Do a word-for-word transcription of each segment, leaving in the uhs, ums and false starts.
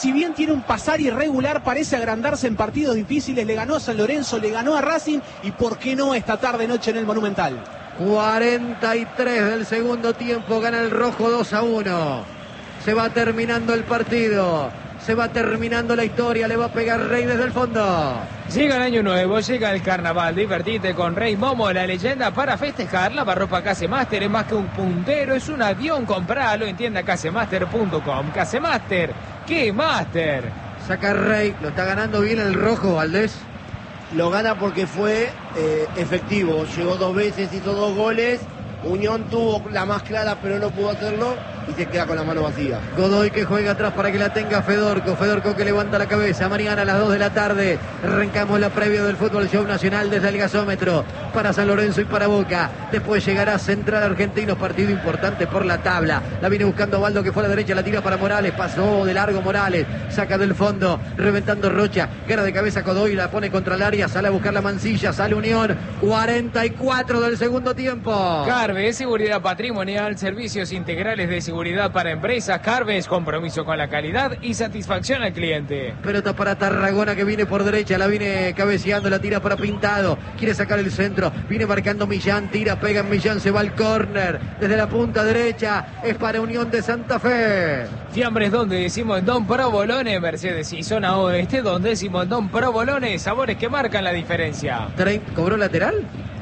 Si bien tiene un pasar irregular, parece agrandarse en partidos difíciles. Le ganó a San Lorenzo, le ganó a Racing y por qué no esta tarde noche en el Monumental. cuarenta y tres del segundo tiempo, gana el rojo dos a uno. Se va terminando el partido, se va terminando la historia, le va a pegar Rey desde el fondo. Llega el año nuevo, llega el carnaval, divertite con Rey Momo, la leyenda para festejar. Lavarropa Casemaster es más que un puntero, es un avión, compralo en tienda casemaster punto com. Casemaster, ¿qué Master? Saca Rey, lo está ganando bien el rojo, Valdés. Lo gana porque fue eh, efectivo, llegó dos veces, hizo dos goles. Unión tuvo la más clara pero no pudo hacerlo y se queda con la mano vacía. Godoy que juega atrás para que la tenga Fedorco. Fedorco que levanta la cabeza. Mañana a las dos de la tarde arrancamos la previa del Fútbol Show Nacional desde el gasómetro para San Lorenzo y para Boca. Después llegará Central Argentinos, partido importante por la tabla. La viene buscando Baldo que fue a la derecha, la tira para Morales. Pasó de largo Morales, saca del fondo, reventando Rocha. Gana de cabeza Godoy, la pone contra el área, sale a buscar la Mansilla, sale Unión. cuarenta y cuatro del segundo tiempo. Carves, seguridad patrimonial, servicios integrales de seguridad para empresas. Carves, compromiso con la calidad y satisfacción al cliente. Pelota para Tarragona que viene por derecha, la viene cabeceando, la tira para Pintado, quiere sacar el centro, viene marcando Millán, tira, pega en Millán, se va al córner, desde la punta derecha, es para Unión de Santa Fe. Fiambres donde decimos Don Provolone, Mercedes y zona oeste, donde decimos Don Provolone, sabores que marcan la diferencia. ¿Cobró lateral?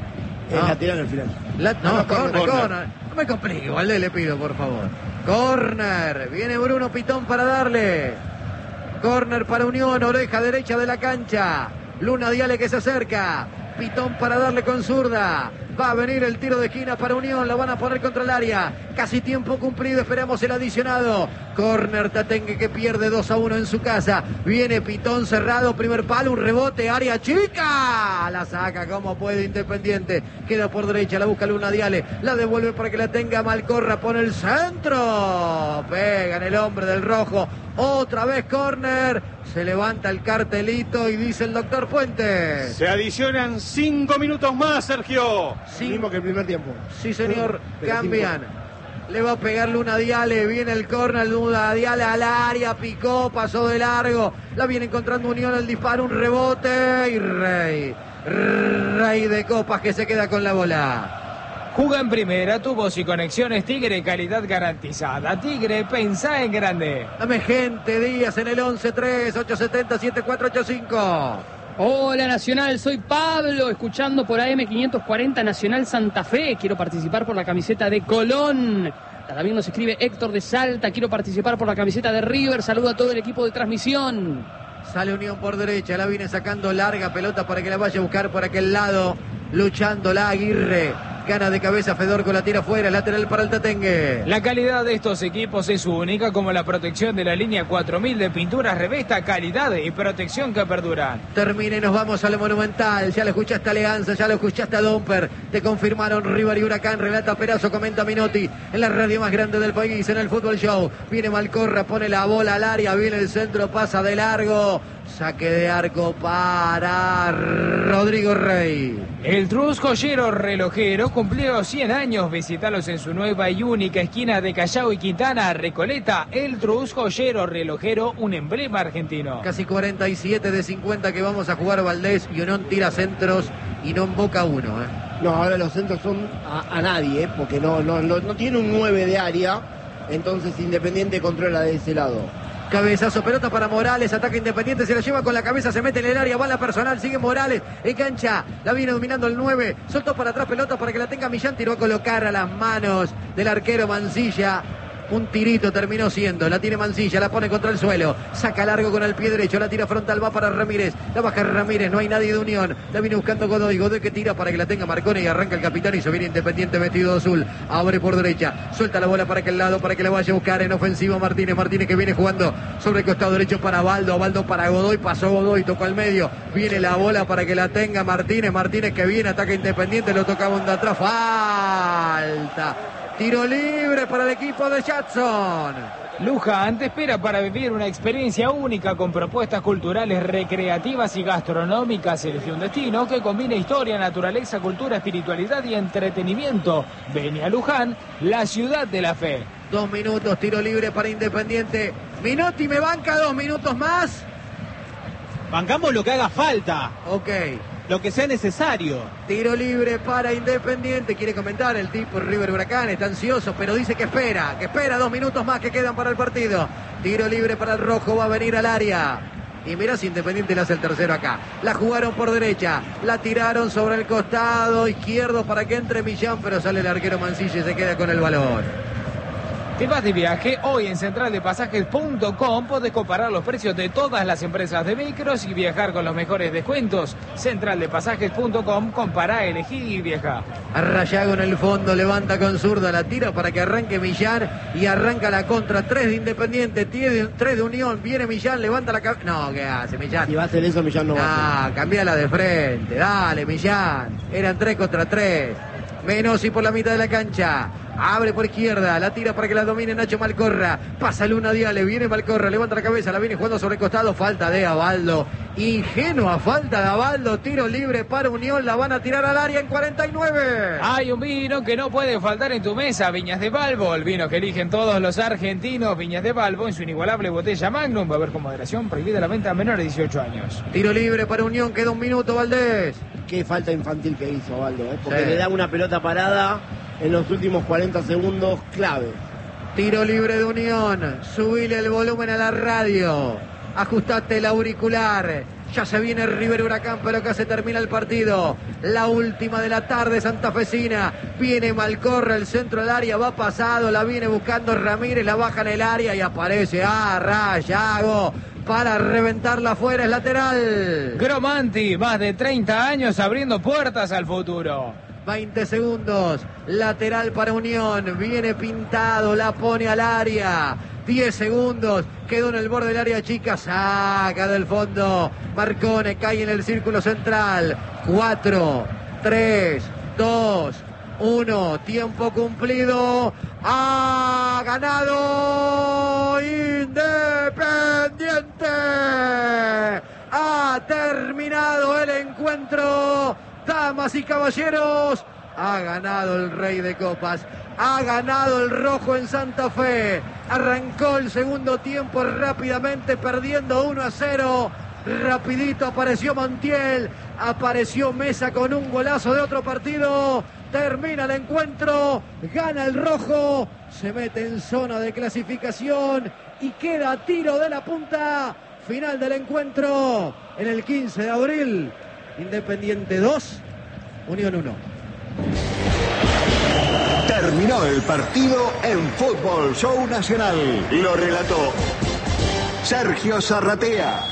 Es no. lateral al final. La, no, no, corner, corner. corner. No me complique, Valdés, le pido, por favor. Corner. Viene Bruno Pitón para darle. Corner para Unión, oreja derecha de la cancha. Luna Diale que se acerca. Pitón para darle con zurda. Va a venir el tiro de esquina para Unión. La van a poner contra el área. Casi tiempo cumplido. Esperamos el adicionado. Corner Tatengue que pierde dos a uno en su casa. Viene Pitón cerrado. Primer palo. Un rebote. Área chica. La saca como puede Independiente. Queda por derecha. La busca Luna Diale. La devuelve para que la tenga Malcorra. Pone el centro. Pega en el hombre del rojo. Otra vez córner. Se levanta el cartelito y dice el doctor Fuentes. Se adicionan cinco minutos más, Sergio. Sí. Mismo que el primer tiempo. Sí, señor. Pero Cambian. Le va a pegar Luna Diale. Viene el córner. Luna Diale al área. Picó. Pasó de largo. La viene encontrando Unión. El disparo. Un rebote. Y Rey. Rey de Copas que se queda con la bola. Juga en primera, tubos y conexiones Tigre, calidad garantizada. Tigre, pensá en grande. Dame gente, Díaz en el once tres, ocho siete cero, siete cuatro ocho cinco. Hola Nacional, soy Pablo, escuchando por A M quinientos cuarenta Nacional Santa Fe. Quiero participar por la camiseta de Colón. También nos escribe Héctor de Salta, quiero participar por la camiseta de River. Saludo a todo el equipo de transmisión. Sale Unión por derecha, la viene sacando larga pelota para que la vaya a buscar por aquel lado. Luchando la Aguirre. Gana de cabeza Fedorco, la tira fuera, lateral para el Tatengue. La calidad de estos equipos es única, como la protección de la línea cuatro mil de pinturas Revesta, calidad y protección que perduran. Termina y nos vamos al Monumental. Ya lo escuchaste a Leanza, ya lo escuchaste a Domper. Te confirmaron River y Huracán. Relata Perazo, comenta Minotti. En la radio más grande del país, en el Fútbol Show. Viene Malcorra, pone la bola al área, viene el centro, pasa de largo. Saque de arco para Rodrigo Rey. El Trus Joyero Relojero cumplió cien años. Visítalos en su nueva y única esquina de Callao y Quintana, Recoleta. El Trus Joyero Relojero, un emblema argentino. Casi cuarenta y siete de cincuenta que vamos a jugar Valdés. Y Unión tira centros y no emboca uno. ¿eh? No, ahora los centros son a, a nadie, ¿eh? Porque no, no, no, no tiene un nueve de área. Entonces Independiente controla de ese lado. Cabezazo, pelota para Morales, ataque Independiente, se la lleva con la cabeza, se mete en el área, va la personal, sigue Morales, engancha, la viene dominando el nueve, soltó para atrás pelota para que la tenga Millán, tiró a colocar a las manos del arquero Mansilla. Un tirito terminó siendo, la tiene Mansilla, la pone contra el suelo, saca largo con el pie derecho, la tira frontal, va para Ramírez, la baja Ramírez, no hay nadie de Unión, la viene buscando Godoy, Godoy que tira para que la tenga Marcone y arranca el capitán y se viene Independiente vestido azul, abre por derecha, suelta la bola para aquel lado, para que la vaya a buscar en ofensiva Martínez, Martínez que viene jugando sobre el costado derecho para Baldo, Baldo para Godoy, pasó Godoy, tocó al medio, viene la bola para que la tenga Martínez, Martínez que viene, ataca Independiente, lo toca de atrás, falta. Tiro libre para el equipo de Jackson. Luján te espera para vivir una experiencia única con propuestas culturales, recreativas y gastronómicas. Elige un destino que combine historia, naturaleza, cultura, espiritualidad y entretenimiento. Ven a Luján, la ciudad de la fe. Dos minutos, tiro libre para Independiente. Minotti me banca dos minutos más. Bancamos lo que haga falta. Ok. Lo que sea necesario. Tiro libre para Independiente. Quiere comentar el tipo River Huracán. Está ansioso, pero dice que espera. Que espera dos minutos más que quedan para el partido. Tiro libre para el rojo. Va a venir al área. Y mirá si Independiente le hace el tercero acá. La jugaron por derecha. La tiraron sobre el costado izquierdo para que entre Millán. Pero sale el arquero Mancilla y se queda con el balón. Te vas de viaje, hoy en central de pasajes punto com podés comparar los precios de todas las empresas de micros y viajar con los mejores descuentos. central de pasajes punto com, compará, elegí y viaja. Rayago en el fondo, levanta con zurda, la tira para que arranque Millán y arranca la contra. Tres de Independiente, tres de Unión, viene Millán, levanta la cabeza. No, ¿qué hace Millán? Si va a hacer eso, Millán no va a hacer. Ah, cambiala de frente, dale Millán. Eran tres contra tres. Menossi por la mitad de la cancha. Abre por izquierda, la tira para que la domine Nacho Malcorra. Pasa Luna Diale, viene Malcorra, levanta la cabeza, la viene jugando sobre el costado. Falta de Abaldo. Ingenua falta de Abaldo. Tiro libre para Unión, la van a tirar al área en cuarenta y nueve. Hay un vino que no puede faltar en tu mesa, Viñas de Balbo. El vino que eligen todos los argentinos. Viñas de Balbo en su inigualable botella Magnum. Va a haber con moderación, prohibida la venta a menores de dieciocho años. Tiro libre para Unión, queda un minuto, Valdés. Qué falta infantil que hizo Abaldo, ¿eh? Porque Sí. le da una pelota parada en los últimos cuarenta segundos, clave. Tiro libre de Unión. Subile el volumen a la radio. Ajustate el auricular. Ya se viene River Huracán, pero acá se termina el partido. La última de la tarde santafesina. Viene Malcorra, el centro del área, va pasado, la viene buscando Ramírez, la baja en el área y aparece a Rayago para reventarla afuera, es lateral. Gromanti, más de treinta años abriendo puertas al futuro. veinte segundos, lateral para Unión, viene Pintado, la pone al área. diez segundos, quedó en el borde del área chica, saca del fondo. Marcone cae en el círculo central. cuatro, tres, dos, uno, tiempo cumplido. Ha ganado Independiente. Ha terminado el encuentro. Damas y caballeros, ha ganado el Rey de Copas, ha ganado el rojo en Santa Fe. Arrancó el segundo tiempo rápidamente, perdiendo uno a cero. Rapidito apareció Montiel, apareció Mesa con un golazo de otro partido. Termina el encuentro, gana el rojo, se mete en zona de clasificación y queda a tiro de la punta. Final del encuentro en el quince de abril. Independiente dos, Unión uno. Terminó el partido en Fútbol Show Nacional. Lo relató Sergio Zarratea.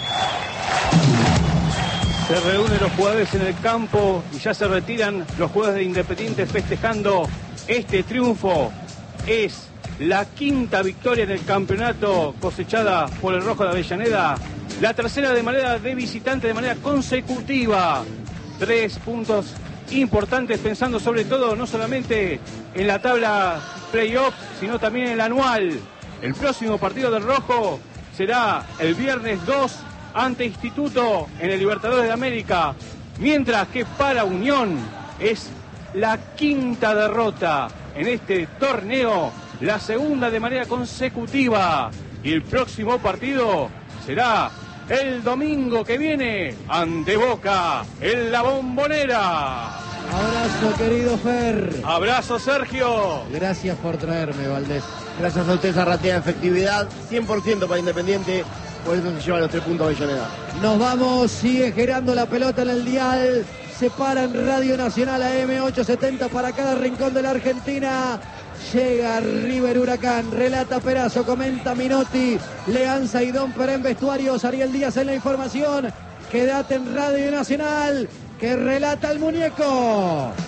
Se reúnen los jugadores en el campo y ya se retiran los jugadores de Independiente festejando este triunfo. Es la quinta victoria en el campeonato cosechada por el Rojo de Avellaneda. La tercera de manera de visitante de manera consecutiva. Tres puntos importantes, pensando sobre todo no solamente en la tabla playoff, sino también en el anual. El próximo partido del Rojo será el viernes dos ante Instituto en el Libertadores de América. Mientras que para Unión es la quinta derrota en este torneo, la segunda de manera consecutiva. Y el próximo partido será el domingo que viene ante Boca en la Bombonera. Abrazo, querido Fer. Abrazo, Sergio. Gracias por traerme, Valdés. Gracias a usted, Zarratea. Efectividad cien por ciento para Independiente. Por eso se lleva los tres puntos Avellaneda. Nos vamos, sigue girando la pelota en el dial. Se para en Radio Nacional A M ochocientos setenta para cada rincón de la Argentina. Llega River Huracán, relata Perazo, comenta Minotti, Leanza y Don Perén vestuarios, Ariel Díaz en la información. Quédate en Radio Nacional, que relata el muñeco.